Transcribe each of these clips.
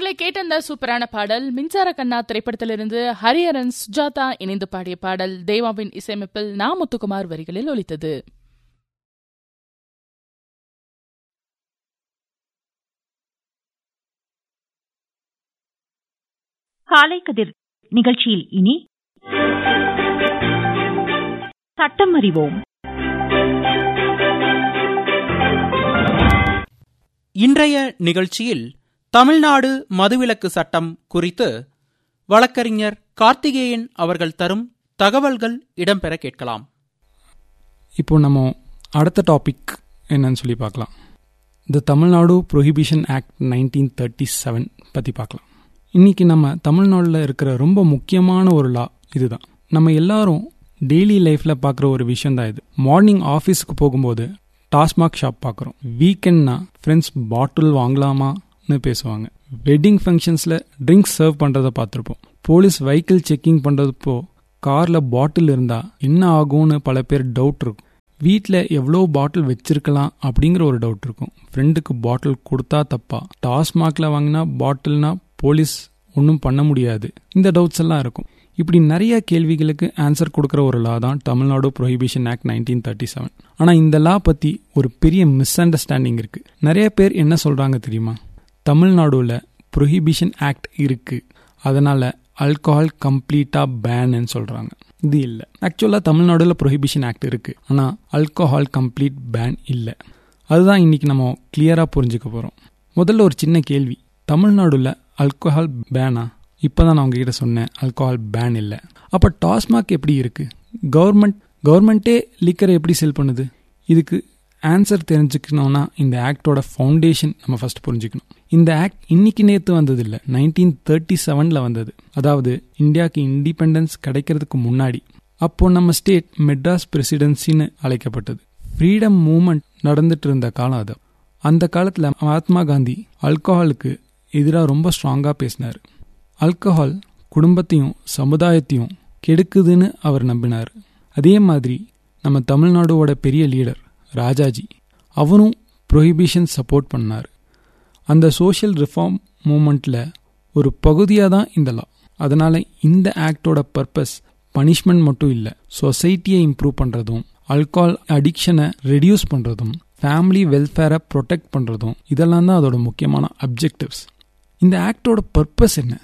நேயர்களை கேட்ட அந்த சூப்பரான பாடல் மின்சார கண்ணா திரைப்படத்திலிருந்து ஹரிஹரன் சுஜாதா இணைந்து பாடிய பாடல் தேவாவின் இசையமைப்பில் நா. முத்துக்குமார் வரிகளில் ஒலித்தது. காலை கதிர் நிகழ்ச்சியில் இனி சட்டம் அறிவோம். இன்றைய நிகழ்ச்சியில் தமிழ்நாடு மதுவிலக்கு சட்டம் குறித்து வழக்கறிஞர் கார்த்திகேயன் அவர்கள் தரும் தகவல்கள் இடம்பெற கேட்கலாம். இப்போ நம்ம அடுத்த டாபிக் என்னன்னு சொல்லி பார்க்கலாம். த தமிழ்நாடு ப்ரொஹிபிஷன் ஆக்ட் 1937 பற்றி பார்க்கலாம். இன்றைக்கி நம்ம தமிழ்நாட்டில் இருக்கிற ரொம்ப முக்கியமான ஒரு லா இதுதான். நம்ம எல்லாரும் டெய்லி லைஃப்பில் பார்க்குற ஒரு விஷயந்தான் இது. மார்னிங் ஆஃபீஸுக்கு போகும்போது டாஸ்மாக் ஷாப் பார்க்குறோம். வீக்கெண்ட்னா ஃப்ரெண்ட்ஸ் பாட்டில் வாங்கலாமான்னு பேசுவாங்க. வெட்டிங் ஃபங்க்ஷன்ஸில் ட்ரிங்க்ஸ் சர்வ் பண்ணுறதை பார்த்துருப்போம். போலீஸ் வெஹிக்கிள் செக்கிங் பண்ணுறதுப்போ காரில் பாட்டில் இருந்தால் என்ன ஆகும்னு பல பேர் டவுட் இருக்கும். வீட்டில் எவ்வளோ பாட்டில் வச்சிருக்கலாம் அப்படிங்கிற ஒரு டவுட் இருக்கும். ஃப்ரெண்டுக்கு பாட்டில் கொடுத்தா தப்பா, டாஸ்மாகில் வாங்கினா பாட்டில்னா போலீஸ் ஒன்றும் பண்ண முடியாது, இந்த டவுட்ஸ் எல்லாம் இருக்கும். இப்படி நிறைய கேள்விகளுக்கு ஆன்சர் கொடுக்குற ஒரு லா தான் தமிழ்நாடு ப்ரொஹிபிஷன் ஆக்ட் 1937. ஆனால் இந்த லா பற்றி ஒரு பெரிய மிஸ் அண்டர்ஸ்டாண்டிங் இருக்குது. நிறைய பேர் என்ன சொல்கிறாங்க தெரியுமா? தமிழ்நாடுல ப்ரொஹிபிஷன் ஆக்ட் இருக்குது, அதனால் ஆல்கஹால் கம்ப்ளீட்டாக பேன்னு சொல்கிறாங்க. இது இல்லை. ஆக்சுவலாக தமிழ்நாடுல ப்ரொஹிபிஷன் ஆக்ட் இருக்குது, ஆனால் ஆல்கஹால் கம்ப்ளீட் பேன் இல்லை. அதுதான் இன்றைக்கி நம்ம கிளியராக புரிஞ்சுக்க போகிறோம். முதல்ல ஒரு சின்ன கேள்வி, தமிழ்நாடுல ஆல்கஹால் பேனா? இப்போ தான் நான் உங்ககிட்ட சொன்னேன் ஆல்கஹால் பேன் இல்லை. அப்போ டாஸ்மாக் எப்படி இருக்குது? கவர்மெண்ட்டே லிக்கரை எப்படி செல் பண்ணுது? இதுக்கு ஆன்சர் தெரிஞ்சுக்கணும்னா இந்த ஆக்டோட ஃபவுண்டேஷன் நம்ம ஃபர்ஸ்ட் புரிஞ்சுக்கணும். இந்த ஆக்ட் இன்னைக்கு நேற்று வந்தது இல்லை, 1937 வந்தது. அதாவது இந்தியாவுக்கு இண்டிபெண்டன்ஸ் கிடைக்கிறதுக்கு முன்னாடி. அப்போ நம்ம ஸ்டேட் மெட்ராஸ் பிரசிடென்சின்னு அழைக்கப்பட்டது. ஃப்ரீடம் மூவ்மெண்ட் நடந்துட்டு இருந்த காலம் அது. அந்த காலத்தில் மகாத்மா காந்தி ஆல்கஹாலுக்கு எதிராக ரொம்ப ஸ்ட்ராங்காக பேசினார். ஆல்கஹால் குடும்பத்தையும் சமுதாயத்தையும் கெடுக்குதுன்னு அவர் நம்பினார். அதே மாதிரி நம்ம தமிழ்நாடோட பெரிய லீடர் ராஜாஜி, அவரும் ப்ரொஹிபிஷன் சப்போர்ட் பண்ணார். அந்த சோஷியல் ரிஃபார்ம் மூமெண்ட்டில் ஒரு பகுதியாக தான் இந்த லா. அதனால் இந்த ஆக்டோட பர்பஸ் பனிஷ்மெண்ட் மட்டும் இல்லை, சொசைட்டியை இம்ப்ரூவ் பண்ணுறதும், ஆல்கஹால் அடிக்ஷனை ரெடியூஸ் பண்ணுறதும், ஃபேமிலி வெல்ஃபேரை ப்ரொடெக்ட் பண்ணுறதும், இதெல்லாம் தான் அதோட முக்கியமான அப்ஜெக்டிவ்ஸ். இந்த ஆக்டோட பர்பஸ் என்ன?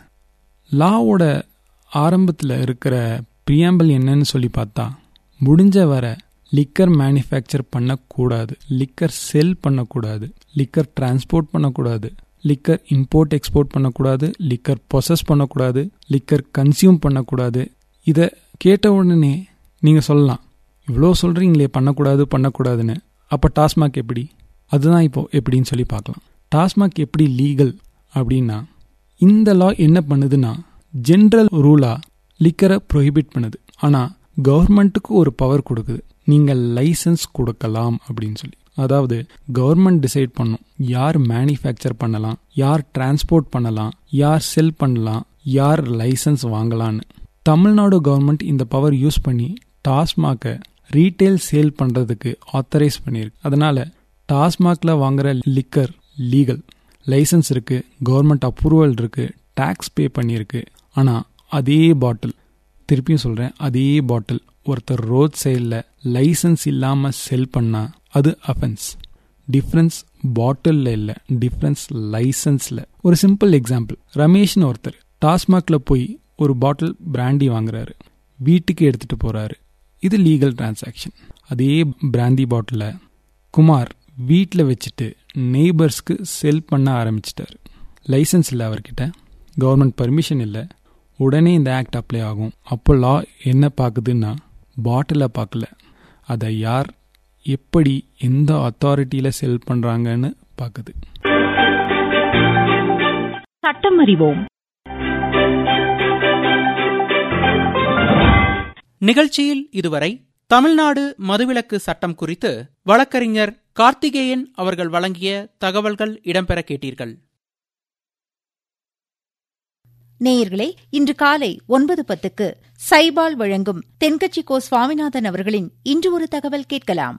லாவோட ஆரம்பத்தில் இருக்கிற ப்ரியாம்பிள் என்னன்னு சொல்லி பார்த்தா, முடிஞ்ச வர லிக்கர் மேனுஃபேக்சர் பண்ணக்கூடாது, லிக்கர் செல் பண்ணக்கூடாது, லிக்கர் டிரான்ஸ்போர்ட் பண்ணக்கூடாது, லிக்கர் இம்போர்ட் எக்ஸ்போர்ட் பண்ணக்கூடாது, லிக்கர் ப்ரொசஸ் பண்ணக்கூடாது, லிக்கர் கன்சியூம் பண்ணக்கூடாது. இதை கேட்ட உடனே நீங்கள் சொல்லலாம், இவ்வளோ சொல்கிறீங்களே பண்ணக்கூடாதுன்னு, அப்போ டாஸ்மாக் எப்படி? அதுதான் இப்போ எப்படின்னு சொல்லி பார்க்கலாம். டாஸ்மாக் எப்படி லீகல் அப்படின்னா, இந்த லா என்ன பண்ணுதுன்னா ஜென்ரல் ரூலா லிக்கரை ப்ரொஹிபிட் பண்ணுது. ஆனால் கவர்மெண்ட்டுக்கு ஒரு பவர் கொடுக்குது, நீங்கள் லைசன்ஸ் கொடுக்கலாம் அப்படின்னு சொல்லி. அதாவது கவர்மெண்ட் டிசைட் பண்ணும் யார் மேனுஃபேக்சர் பண்ணலாம், யார் டிரான்ஸ்போர்ட் பண்ணலாம், யார் செல் பண்ணலாம், யார் லைசன்ஸ் வாங்கலான்னு. தமிழ்நாடு கவர்மெண்ட் இந்த பவர் யூஸ் பண்ணி டாஸ்மாகை ரீட்டைல் சேல் பண்ணுறதுக்கு ஆத்தரைஸ் பண்ணியிருக்கு. அதனால டாஸ்மாக்ல வாங்குற லிக்கர் லீகல், லைசன்ஸ் இருக்கு, கவர்மெண்ட் அப்ரூவல் இருக்கு, டாக்ஸ் பே பண்ணியிருக்கு. ஆனால் அதே பாட்டில், திருப்பியும் சொல்கிறேன், அதே பாட்டில் ஒருத்தர் ரோட் சைடில் லைசன்ஸ் இல்லாமல் செல் பண்ணால் அது அஃபென்ஸ். டிஃப்ரென்ஸ் பாட்டிலில் இல்லை, டிஃப்ரென்ஸ் லைசன்ஸில். ஒரு சிம்பிள் எக்ஸாம்பிள், ரமேஷ்னு ஒருத்தர் டாஸ்மாக்ல போய் ஒரு பாட்டில் பிராண்டி வாங்குறாரு, வீட்டுக்கு எடுத்துகிட்டு போகிறாரு, இது லீகல் டிரான்சாக்ஷன். அதே பிராந்தி பாட்டிலை குமார் வீட்டில் வச்சுட்டு நெய்பர்ஸ்க்கு செல் பண்ண ஆரம்பிச்சிட்டாரு. லைசன்ஸ் இல்லை அவர்கிட்ட, கவர்மெண்ட் பர்மிஷன் இல்லை. உடனே இந்த ஆக்ட் அப்ளை ஆகும். அப்போ லா என்ன பார்க்குதுன்னா, பாட்டிலை பார்க்கல, அதை யார் எப்படி எந்த அத்தாரிட்டியில் செல் பண்ணுறாங்கன்னு பார்க்குது. சட்டம் அறிவோம். நிகழ்ச்சியில் இதுவரை தமிழ்நாடு மதுவிலக்கு சட்டம் குறித்து வழக்கறிஞர் கார்த்திகேயன் அவர்கள் வழங்கிய தகவல்கள் இடம்பெற கேட்டீர்கள். நேயர்களே, இன்று காலை 9:10 சைபால் வழங்கும் தென்கட்சி கோ சுவாமிநாதன் அவர்களின் இன்று ஒரு தகவல் கேட்கலாம்.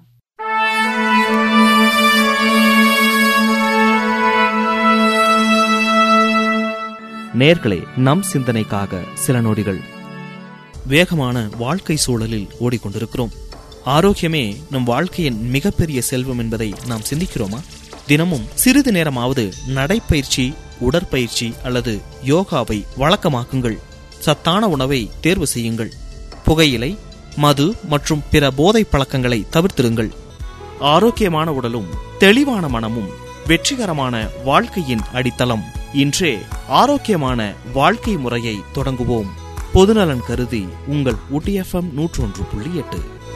நேயர்களே, நம் சிந்தனைக்காக சில நொடிகள். வேகமான வாழ்க்கை சூழலில் ஓடிக்கொண்டிருக்கிறோம். ஆரோக்கியமே நம் வாழ்க்கையின் மிகப்பெரிய செல்வம் என்பதை நாம் சிந்திக்கிறோமா? தினமும் சிறிது நேரமாவது நடைப்பயிற்சி, உடற்பயிற்சி அல்லது யோகாவை வழக்கமாக்குங்கள். சத்தான உணவை தேர்வு செய்யுங்கள். புகையிலை, மது மற்றும் பிற போதை பழக்கங்களை தவிர்த்திருங்கள். ஆரோக்கியமான உடலும் தெளிவான மனமும் வெற்றிகரமான வாழ்க்கையின் அடித்தளம். இன்றே ஆரோக்கியமான வாழ்க்கை முறையை தொடங்குவோம். பொதுநலன் கருதி உங்கள் ஊட்டி FM 101.8.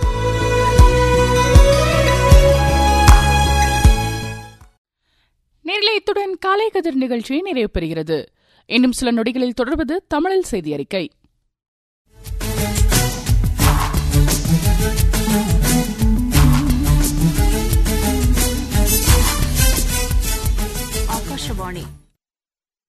நேர்லைத்துடன் காலை கதிர் நிகழ்ச்சி நிறைவு பெறுகிறது. இன்னும் சில நொடிகளில் தொடர்வது தமிழில் செய்தி அறிக்கை. ஆகாஷவாணி